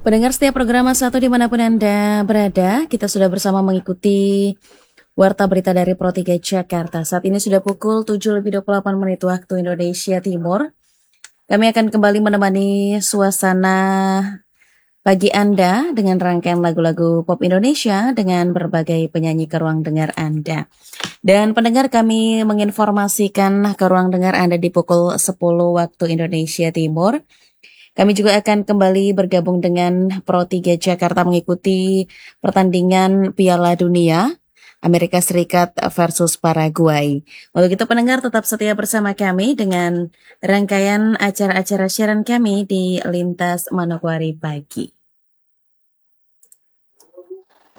Pendengar setiap program satu dimanapun Anda berada, kita sudah bersama mengikuti Warta Berita dari Pro 3 Jakarta. Saat ini sudah pukul 7:28 waktu Indonesia Timur. Kami akan kembali menemani suasana pagi Anda dengan rangkaian lagu-lagu pop Indonesia dengan berbagai penyanyi ke ruang dengar Anda. Dan pendengar, kami menginformasikan ke ruang dengar Anda di pukul 10 waktu Indonesia Timur. Kami juga akan kembali bergabung dengan Pro 3 Jakarta mengikuti pertandingan Piala Dunia Amerika Serikat versus Paraguay. Untuk itu pendengar tetap setia bersama kami dengan rangkaian acara-acara siaran kami di Lintas Manokwari Pagi.